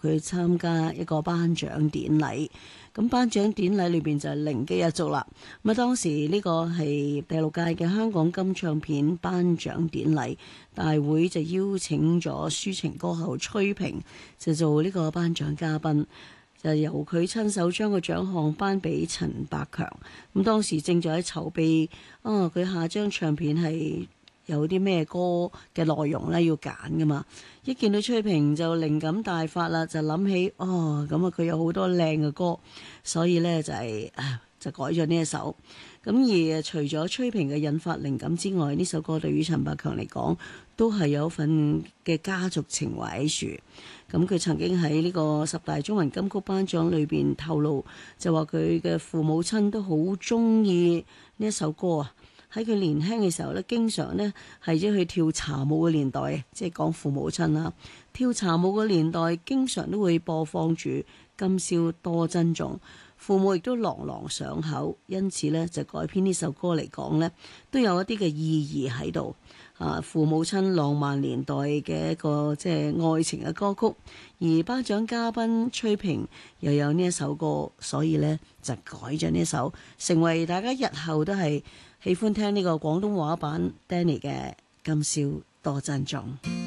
佢參加一個頒獎典禮。咁頒獎典禮裏邊就係靈機一觸啦。咁啊，當時呢個係第6屆嘅香港金唱片頒獎典禮，大會就邀請咗抒情歌后崔萍就做呢個頒獎嘉賓，就由佢親手將個獎項頒俾陳百強。咁當時正在籌備，佢下張唱片係有啲咩歌嘅內容咧要揀噶嘛？一見到崔萍就靈感大發啦，就諗起咁佢有好多靚嘅歌，所以咧就改咗呢一首。咁而除咗崔萍嘅引發靈感之外，呢首歌對於陳百強嚟講都係有份嘅家族情懷喺處。咁佢曾經喺呢個10大中文金曲頒獎裏邊透露，就話佢嘅父母親都好中意呢一首歌啊。喺佢年輕嘅時候咧，經常咧係即去跳茶舞嘅年代，即係講父母親啦。跳茶舞嘅年代，經常都會播放住《今宵多珍重》，父母亦都朗朗上口，因此咧就改編呢首歌嚟講咧，都有一啲嘅意義喺度。父母親浪漫年代嘅一個即係愛情嘅歌曲，而頒獎嘉賓崔萍又有呢一首歌，所以咧就改咗呢首，成為大家日後都係喜歡聽呢個廣東話版 Danny 嘅《今宵多珍重》。